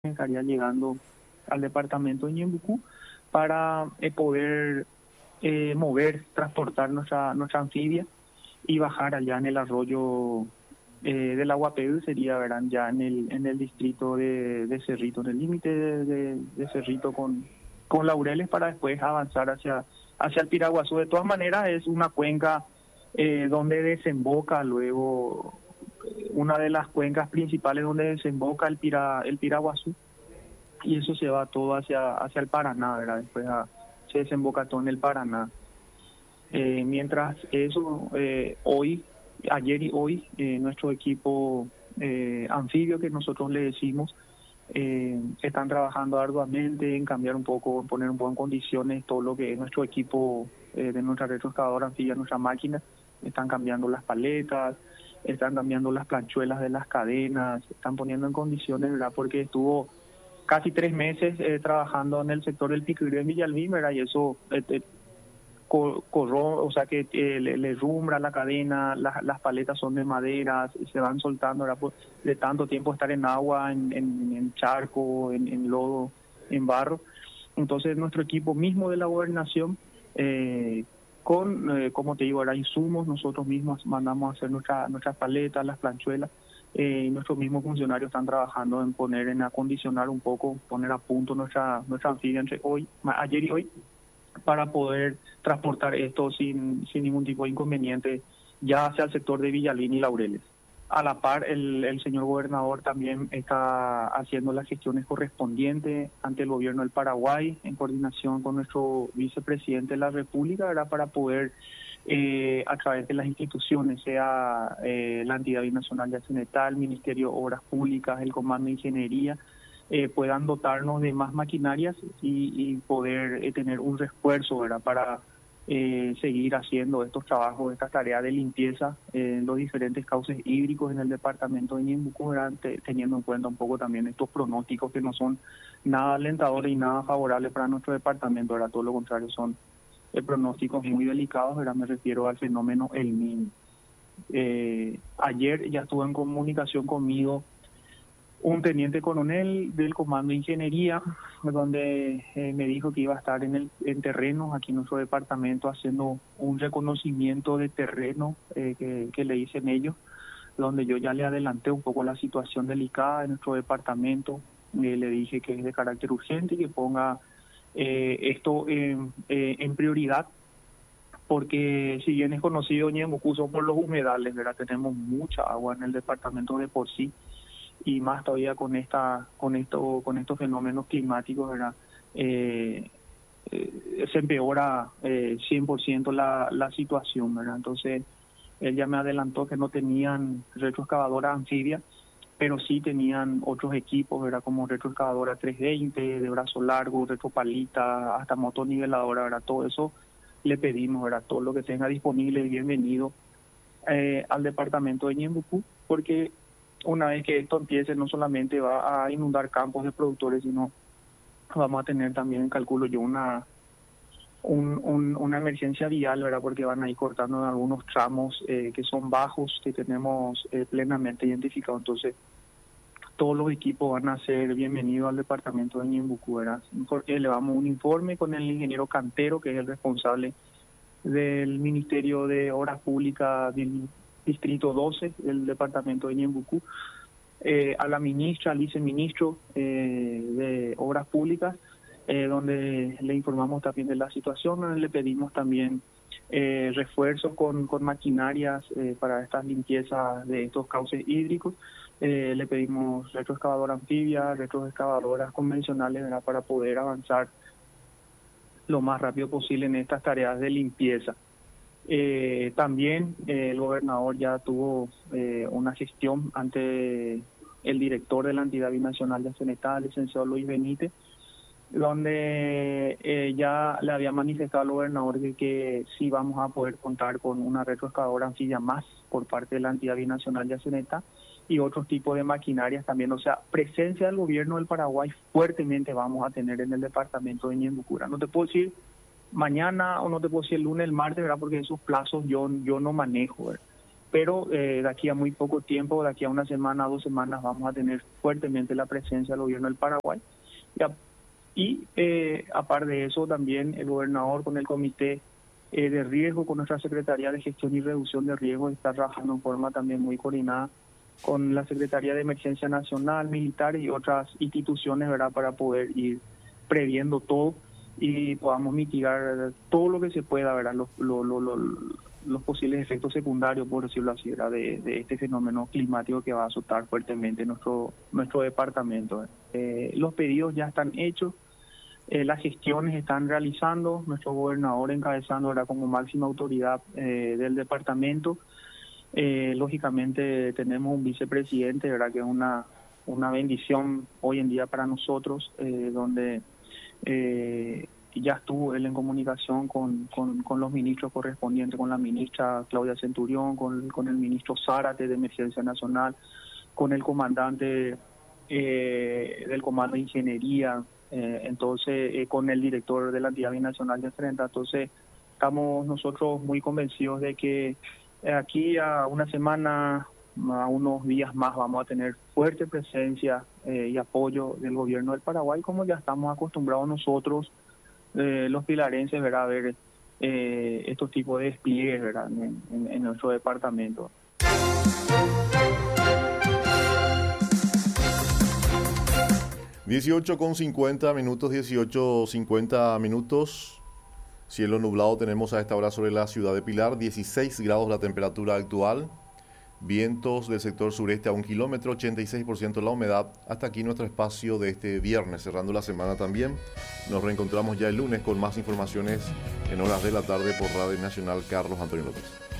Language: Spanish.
estaría llegando al departamento de Ñembucú para poder transportar nuestra anfibia y bajar allá en el arroyo del Aguapeu, sería, verán, ya en el distrito de Cerrito, en el límite de Cerrito con Laureles, para después avanzar hacia el Piraguazú. De todas maneras, es una cuenca donde desemboca luego, una de las cuencas principales donde desemboca el Piraguazú, y eso se va todo hacia el Paraná, ¿verdad? Se desemboca todo en el Paraná. Mientras eso, ayer y hoy, nuestro equipo anfibio, que nosotros le decimos, están trabajando arduamente en cambiar un poco, poner un poco en condiciones todo lo que es nuestro equipo de nuestra retroexcavadora anfibia, nuestra máquina. Están cambiando las paletas, están cambiando las planchuelas de las cadenas, están poniendo en condiciones, ¿verdad? Porque estuvo casi 3 meses trabajando en el sector del Piquirú en Villalbí, ¿verdad? Y eso o sea que le rumbra la cadena, las paletas son de madera, se van soltando, ¿verdad? De tanto tiempo estar en agua, en charco, en lodo, en barro. Entonces nuestro equipo mismo de la gobernación, como te digo, ahora insumos, nosotros mismos mandamos a hacer nuestras paletas, las planchuelas, y nuestros mismos funcionarios están trabajando en acondicionar un poco, poner a punto nuestra anfibia entre ayer y hoy, para poder transportar esto sin ningún tipo de inconveniente, ya hacia el sector de Villalín y Laureles. A la par, el señor gobernador también está haciendo las gestiones correspondientes ante el gobierno del Paraguay, en coordinación con nuestro vicepresidente de la República, ¿verdad? Para poder, a través de las instituciones, sea la entidad binacional de Acenetá, el Ministerio de Obras Públicas, el Comando de Ingeniería, puedan dotarnos de más maquinarias y poder tener un refuerzo, ¿verdad? Para seguir haciendo estos trabajos, estas tareas de limpieza en los diferentes cauces hídricos en el departamento de Ñembucú, ¿verdad? Teniendo en cuenta un poco también estos pronósticos que no son nada alentadores y nada favorables para nuestro departamento, ¿verdad? Todo lo contrario, son pronósticos muy delicados, ¿verdad? Me refiero al fenómeno El Niño. Ayer ya estuvo en comunicación conmigo un teniente coronel del Comando de Ingeniería, donde me dijo que iba a estar en terreno aquí en nuestro departamento haciendo un reconocimiento de terreno que le dicen ellos, donde yo ya le adelanté un poco la situación delicada de nuestro departamento. Le dije que es de carácter urgente y que ponga esto en prioridad, porque si bien es conocido Ñembucú son por los humedales, ¿verdad? Tenemos mucha agua en el departamento de por sí, y más todavía con estos fenómenos climáticos, ¿verdad? Se empeora 100% la situación, ¿verdad? Entonces, él ya me adelantó que no tenían retroexcavadora anfibia, pero sí tenían otros equipos, ¿verdad? Como retroexcavadora 320, de brazo largo, retropalita, hasta motoniveladora, ¿verdad? Todo eso le pedimos, ¿verdad? Todo lo que tenga disponible, bienvenido al departamento de Ñembucú, porque una vez que esto empiece, no solamente va a inundar campos de productores, sino vamos a tener también, calculo yo, una emergencia vial, ¿verdad? Porque van a ir cortando en algunos tramos que son bajos, que tenemos plenamente identificados. Entonces, todos los equipos van a ser bienvenidos al departamento de Ñembucú, ¿verdad? Porque le damos un informe con el ingeniero Cantero, que es el responsable del Ministerio de Obras Públicas del Distrito 12 del departamento de Ñembucú, a la ministra, al viceministro de Obras Públicas, donde le informamos también de la situación, donde le pedimos también refuerzos con maquinarias para estas limpiezas de estos cauces hídricos. Le pedimos retroexcavadora anfibia, retroexcavadoras convencionales, ¿verdad? Para poder avanzar lo más rápido posible en estas tareas de limpieza. También el gobernador ya tuvo una gestión ante el director de la entidad binacional de Acenetá, el licenciado Luis Benítez, donde ya le había manifestado al gobernador de que sí vamos a poder contar con una retroexcavadora anfibia más por parte de la entidad binacional de Acenetá y otros tipos de maquinarias también. O sea, presencia del gobierno del Paraguay fuertemente vamos a tener en el departamento de Ñembucú. No te puedo decir mañana, o no te puedo decir el lunes, el martes, ¿verdad? Porque esos plazos yo no manejo, ¿verdad? pero de aquí a muy poco tiempo, de aquí a una semana, 2 semanas, vamos a tener fuertemente la presencia del gobierno del Paraguay. Aparte de eso, también el gobernador con el comité de riesgo, con nuestra Secretaría de Gestión y Reducción de Riesgo, está trabajando en forma también muy coordinada con la Secretaría de Emergencia Nacional, Militar y otras instituciones, ¿verdad?, para poder ir previendo todo y podamos mitigar todo lo que se pueda, ¿verdad?, los posibles efectos secundarios, por decirlo así, ¿verdad?, de este fenómeno climático que va a azotar fuertemente nuestro departamento. Los pedidos ya están hechos, las gestiones están realizando, nuestro gobernador encabezando, ¿verdad?, como máxima autoridad del departamento. Lógicamente tenemos un vicepresidente, ¿verdad?, que es una bendición hoy en día para nosotros, donde ya estuvo él en comunicación con los ministros correspondientes, con la ministra Claudia Centurión, con el ministro Zárate de Emergencia Nacional, con el comandante del Comando de Ingeniería, con el director de la entidad binacional de Frente. Entonces estamos nosotros muy convencidos de que aquí a una semana, a unos días más, vamos a tener fuerte presencia y apoyo del gobierno del Paraguay, como ya estamos acostumbrados nosotros, los pilarenses, ¿verdad?, a ver estos tipos de despliegues, ¿verdad?, en nuestro departamento. 18:50 minutos. Cielo nublado tenemos a esta hora sobre la ciudad de Pilar, 16 grados la temperatura actual, vientos del sector sureste a 1 kilómetro, 86% la humedad. Hasta aquí nuestro espacio de este viernes, cerrando la semana también. Nos reencontramos ya el lunes con más informaciones en horas de la tarde por Radio Nacional Carlos Antonio López.